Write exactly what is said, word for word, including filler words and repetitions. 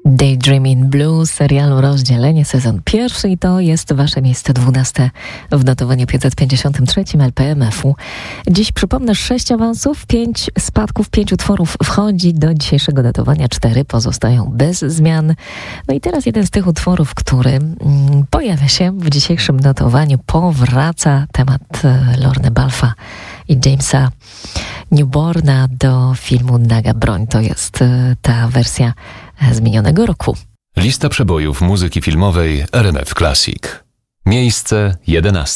Daydreaming Blues, serialu Rozdzielenie, sezon pierwszy i to jest wasze miejsce dwunaste w notowaniu pięćset pięćdziesiątym trzecim L P M F u. Dziś przypomnę sześć awansów, pięć spadków, pięć utworów wchodzi do dzisiejszego notowania, cztery pozostają bez zmian. No i teraz jeden z tych utworów, który mm, pojawia się w dzisiejszym notowaniu, powraca temat e, Lorny Balfa i Jamesa Newborna do filmu Naga Broń. To jest e, ta wersja z minionego roku. Lista przebojów muzyki filmowej R M F Classic. Miejsce jedenaste.